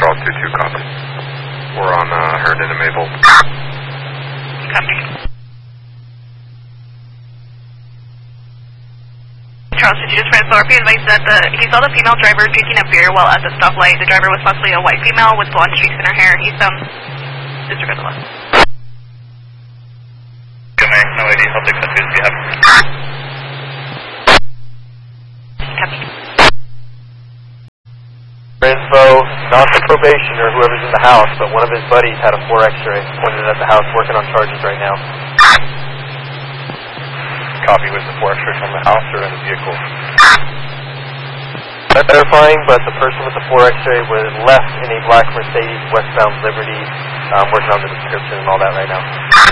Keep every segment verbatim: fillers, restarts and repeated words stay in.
Charles two two, copy. We're on uh, Herndon and Maple. Copy. Charles, did you just press R P advice that the, he saw the female driver drinking a beer while at the stoplight. The driver was possibly a white female with blonde streaks in her hair. He's, um, disregard the law. Good night, no I D, I'll take that to you have. Copy. Info, not the probation or whoever's in the house, but one of his buddies had a four X-ray pointed at the house working on charges right now. Copy, with the four X-ray from the house or in the vehicle? Not verifying, but the person with the four X-ray was left in a black Mercedes westbound Liberty. I'm working on the description and all that right now.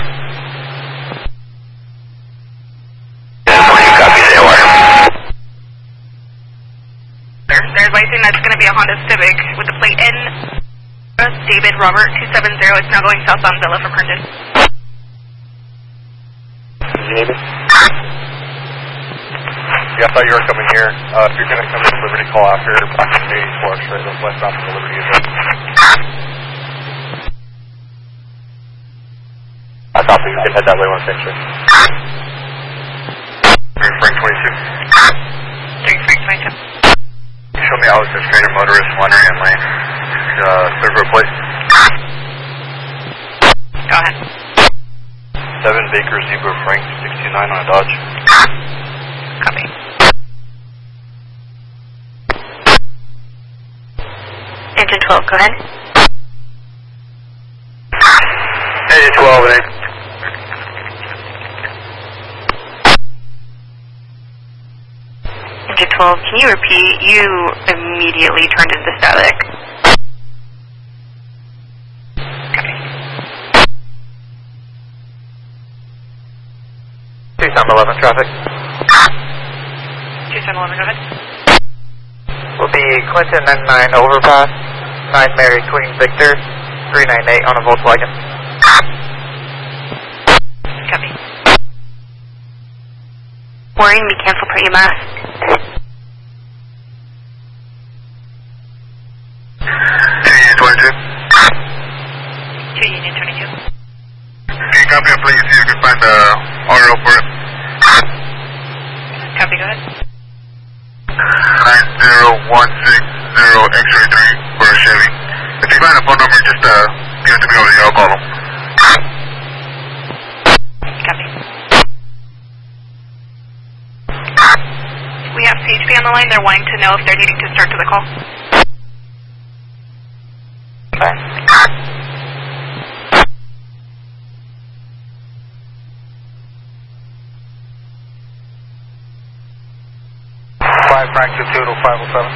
Copy, say where? They're advising that's going to be a Honda Civic with the plate N. David Robert two seven zero. It's now going southbound Villa from Herndon. Did you need me? Yeah, I thought you were coming here. Uh, if you're going to come to Liberty, call after Black Mercedes four X-ray, those westbound from the Liberty is up. I copy, you can head that way one X-ray. Frank twenty-two. Three Frank twenty-two. Show me out the straighter motorist wandering in lane. Uh, server plate. Go ahead. seven Baker Zebra Frank sixty-nine on a Dodge. Copy. Engine twelve, go ahead. Engine twelve, eh? Engine twelve, can you repeat? You immediately turned into static. Copy. Tucson eleven traffic. Tucson eleven, go ahead. Will be Clinton ninety-nine overpass, nine Mary Queen Victor, three nine eight on a Volkswagen. Copy. Worrying me, cancel per your mask. Union twenty-two. Two Union twenty-two. Can you copy and please see if you can find the R O for it? Copy, go ahead. nine zero one six zero X-ray three for a Chevy. If you find a phone number, just uh, give it to me over here, I'll call them. Copy. We have C H P on the line. They're wanting to know if they're needing to start to the call. Okay. five Frank two two to five oh seven.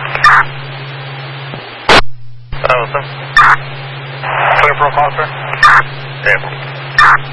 five oh seven. Clear for a call, sir? Yeah.